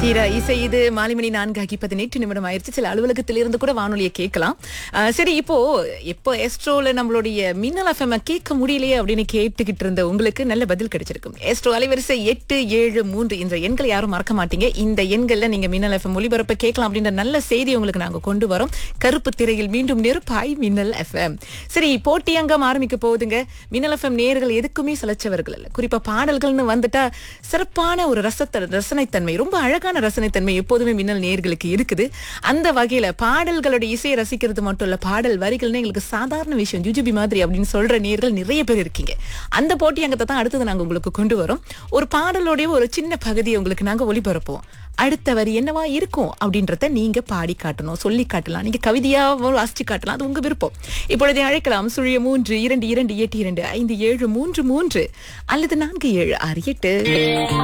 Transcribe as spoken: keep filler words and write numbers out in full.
தீரா இசை இது மாலை மணி நான்காகி பதினெட்டு நிமிடம் ஆயிடுச்சு. சில அலுவலகத்தில் இருந்து கூட வானொலியை கேட்கலாம். அஹ் சரி, இப்போ எப்போ எஸ்ட்ரோல நம்மளுடைய மின்னல் எஃப்எம் கேட்க முடியலையே அப்படின்னு கேட்டுக்கிட்டு இருந்த உங்களுக்கு நல்ல பதில் கிடைச்சிருக்கும். எஸ்ட்ரோ அலைவரிசை எட்டு ஏழு மூன்று என்ற எண்களை யாரும் மறக்க மாட்டீங்க. இந்த எண்கள்ல நீங்க மின்னல் எஃப்எம் ஒளிபரப்ப கேட்கலாம் அப்படின்ற நல்ல செய்தி உங்களுக்கு நாங்க கொண்டு வரோம். கருப்பு திரையில் மீண்டும் நெருப்பாய் மின்னல் எஃப்எம். சரி, போட்டி அங்கம் ஆரம்பிக்க போகுதுங்க. மின்னல் எஃப்எம் நேயர்கள் எதுக்குமே சலைச்சவர்கள் இல்ல. குறிப்பா பாடல்கள்னு வந்துட்டா சிறப்பான ஒரு ரசத்த ரசனைத்தன்மை, ரொம்ப அழகான ரசனைத்தன்மை எப்போதுமே மின்னல் நேயர்களுக்கு இருக்குது. அந்த வகையில பாடல்களோட இசையை ரசிக்கிறது மட்டும் இல்ல, பாடல் வரிகள்னு எங்களுக்கு சாதாரண விஷயம், ஜுஜுபி மாதிரி அப்படின்னு சொல்ற நேயர்கள் நிறைய பேர் இருக்கீங்க. அந்த போட்டி அங்கத்தை தான் அடுத்தது நாங்க உங்களுக்கு கொண்டு வரோம். ஒரு பாடலோடைய ஒரு சின்ன பகுதியை உங்களுக்கு நாங்க ஒளிபரப்போம். அடுத்த வரி என்னவா இருக்கும் அப்படின்றத நீங்க பாடி காட்டணும், சொல்லி காட்டலாம், நீங்க கவிதையா வாசிச்சு காட்டலாம், அது உங்க விருப்பம். இப்பொழுதே அழைக்கலாம் சுழிய மூன்று இரண்டு இரண்டு எட்டு இரண்டு ஐந்து ஏழு மூன்று மூன்று அல்லது நான்கு ஏழு ஆறு எட்டு.